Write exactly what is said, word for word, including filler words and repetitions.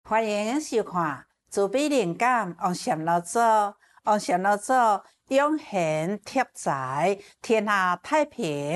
欢迎收看自卑灵感王禅老祖，王禅老祖永恒贴在天下太平